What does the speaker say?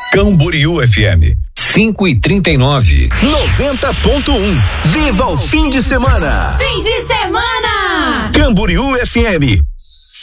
Camboriú FM 5:39. 90.1. Viva o fim de semana. Fim de semana. Camboriú FM